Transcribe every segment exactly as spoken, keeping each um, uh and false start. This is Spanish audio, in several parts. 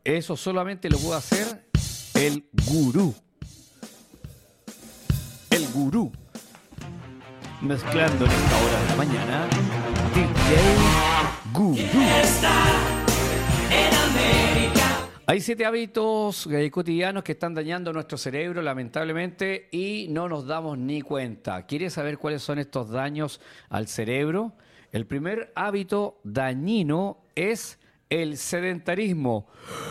Eso solamente lo puede hacer el gurú. El gurú. Mezclando en esta hora de la mañana, D J Gurú. Hay siete hábitos eh, cotidianos que están dañando nuestro cerebro, lamentablemente, y no nos damos ni cuenta. ¿Quieres saber cuáles son estos daños al cerebro? El primer hábito dañino es el sedentarismo.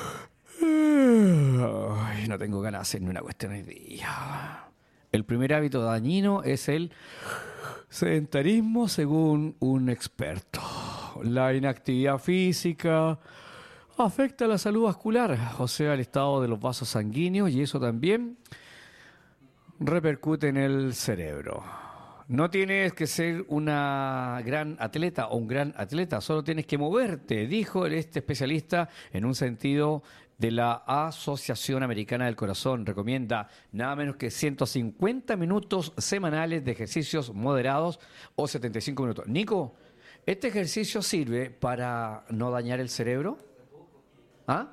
Ay, no tengo ganas de hacer ni una cuestión hoy día. El primer hábito dañino es el sedentarismo, según un experto. La inactividad física afecta la salud vascular, o sea, el estado de los vasos sanguíneos, y eso también repercute en el cerebro. No tienes que ser una gran atleta o un gran atleta, solo tienes que moverte, dijo este especialista en un sentido de la Asociación Americana del Corazón. Recomienda nada menos que ciento cincuenta minutos semanales de ejercicios moderados o setenta y cinco minutos. Nico, ¿este ejercicio sirve para no dañar el cerebro? ¿Ah?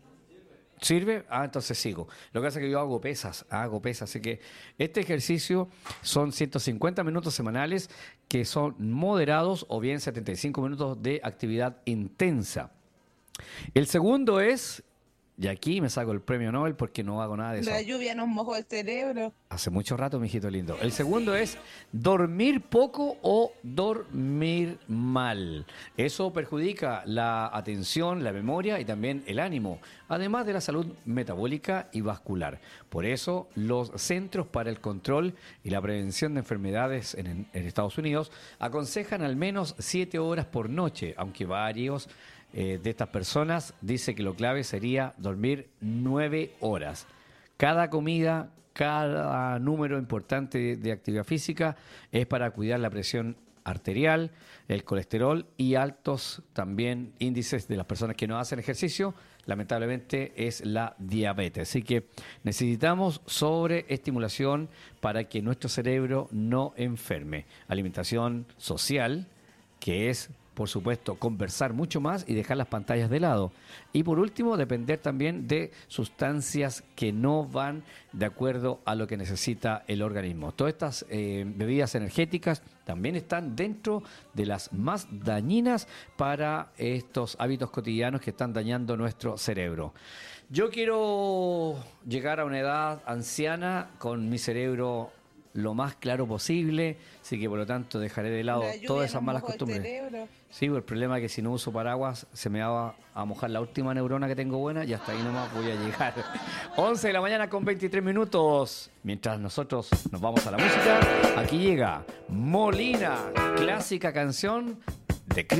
¿Sirve? Ah, entonces sigo. Lo que pasa es que yo hago pesas, hago pesas, así que este ejercicio son ciento cincuenta minutos semanales que son moderados o bien setenta y cinco minutos de actividad intensa. El segundo es, y aquí me saco el premio Nobel porque no hago nada de eso. La lluvia nos mojó el cerebro. Hace mucho rato, mijito lindo. El segundo es dormir poco o dormir mal. Eso perjudica la atención, la memoria y también el ánimo, además de la salud metabólica y vascular. Por eso, los Centros para el Control y la Prevención de Enfermedades en, en Estados Unidos aconsejan al menos siete horas por noche, aunque varios eh, de estas personas dicen que lo clave sería dormir nueve horas. Cada comida, cada número importante de, de actividad física es para cuidar la presión arterial, el colesterol y altos también índices de las personas que no hacen ejercicio, lamentablemente es la diabetes. Así que necesitamos sobreestimulación para que nuestro cerebro no enferme. Alimentación social, que es, por supuesto, conversar mucho más y dejar las pantallas de lado. Y por último, depender también de sustancias que no van de acuerdo a lo que necesita el organismo. Todas estas eh, bebidas energéticas también están dentro de las más dañinas para estos hábitos cotidianos que están dañando nuestro cerebro. Yo quiero llegar a una edad anciana con mi cerebro lo más claro posible, así que por lo tanto dejaré de lado todas esas malas costumbres. Sí, el problema es que si no uso paraguas se me va a mojar la última neurona que tengo buena y hasta ahí nomás voy a llegar. once de la mañana con veintitrés minutos. Mientras nosotros nos vamos a la música, aquí llega Molina, clásica canción de Cris.